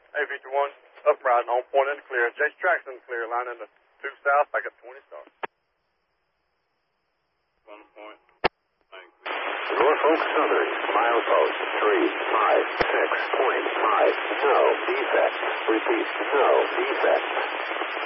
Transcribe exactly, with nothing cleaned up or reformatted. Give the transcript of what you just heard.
A fifty-one, uprising, on point in the clear. Jason Traxton clear, line in the two south, back at twenty stars. One point. Thanks. Norfolk Southern, milepost three five six point five. No defect. Repeat, no defect.